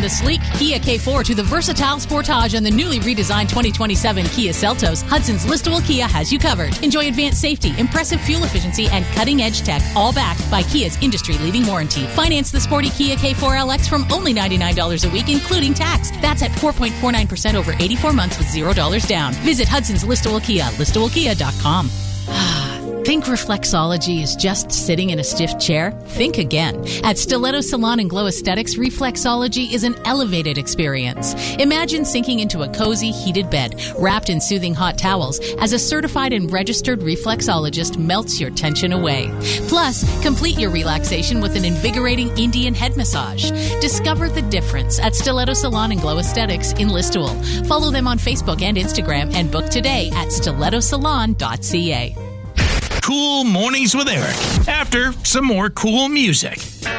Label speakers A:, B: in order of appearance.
A: the sleek Kia K4 to the versatile Sportage and the newly redesigned 2027 Kia Seltos, Hudson's listable Kia has you covered. Enjoy advanced safety, impressive fuel efficiency, and cutting-edge tech, all backed by Kia's industry-leading warranty. Finance the sporty Kia K4 LX from only $99 a week, including tax. That's at 4.49% over 84 months with $0 down. Visit Hudson's listable Kia, listablekia.com. Think reflexology is just sitting in a stiff chair? Think again. At Stiletto Salon and Glow Aesthetics, reflexology is an elevated experience. Imagine sinking into a cozy, heated bed, wrapped in soothing hot towels, as a certified and registered reflexologist melts your tension away. Plus, complete your relaxation with an invigorating Indian head massage. Discover the difference at Stiletto Salon and Glow Aesthetics in Listowel. Follow them on Facebook and Instagram and book today at stilettosalon.ca.
B: Cool Mornings with Eric, after some more cool music.